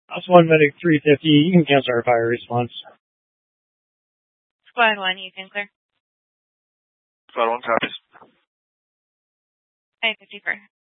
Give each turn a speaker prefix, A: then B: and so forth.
A: Osmo Medic 350, you can cancel our fire response.
B: Squad 1, you can clear.
C: Squad 1 copies.
B: 554.